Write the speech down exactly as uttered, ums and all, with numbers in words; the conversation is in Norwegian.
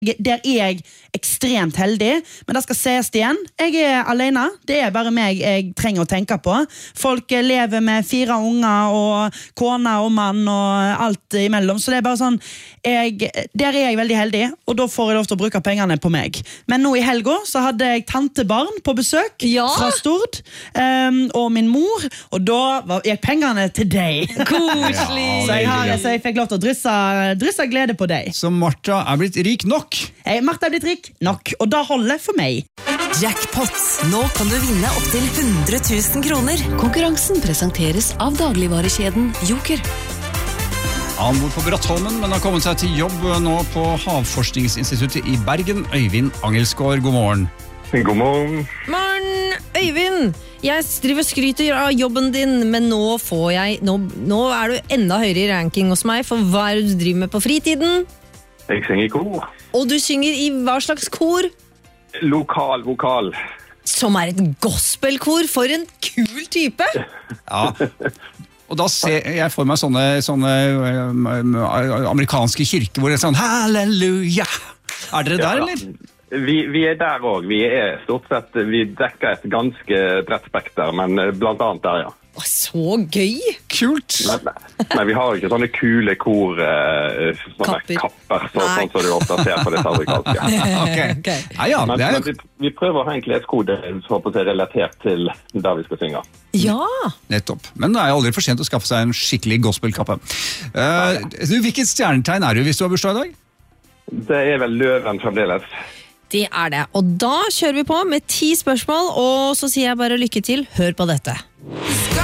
Der er jeg ekstremt heldig, men det skal ses igjen. Jeg er alene, det er bare meg jeg trenger å tenke på. Folk lever med fire unger og kone og mann og alt imellom, så det er bare sånn, jeg, der er jeg veldig heldig, og da får jeg lov til å bruke pengene på meg. Men nå i helga så hadde jeg tantebarn på besøk ja. fra Stord, um, og min mor, og da var jeg pengene til deg. Koselig! Ja, så, jeg har, så jeg fikk lov til å drysse, drysse glede på deg. Så Martha er blitt rik nok? Hey, Martha er blitt rik nok, og da holder for meg. Jackpot. Nå kan du vinne opp til hundre tusen kroner. Konkurransen presenteres av dagligvarekjeden Joker. Han bor på Brattholmen, men har kommet seg til jobb nå på Havforskningsinstituttet i Bergen. Øyvind Angelsgaard, god morgen. God morgen. Morgen, Øyvind. Jeg driver og skryter av jobben din, men nå får jeg, nå, nå er du enda høyere i ranking hos meg, for hva er det du driver med på fritiden? Jeg synger i kor. Og du synger i hva slags kor? Lokal vokal. Som er et gospelkor, for en kul type! Ja, og da ser jeg for meg sånne, sånne uh, amerikanske kirker hvor det er sånn halleluja. Er dere der, eller? Vi, vi er der også. Vi er stort sett, vi dekker et ganske bredt spekter, men blant annet der, ja. Å, så gøy! Kult! Men, men vi har ikke sånne kule kor, uh, sånne kapper, kapper så, sånn som du ofte ser på det amerikanske. Okay. Okay. Ja, ja, men, det er... men vi, vi prøver å ha en kleskode som er relatert til der vi skal synge. Ja! Nettopp. Men det er aldri for sent å skaffe seg en skikkelig gospelkappe. Uh, hvilket stjernetegn er du hvis du har bursdag i dag? Det er vel løven fremdeles. Det er det. Og da kjører vi på med ti spørsmål, og så sier jeg bare lykke til. Hør på dette.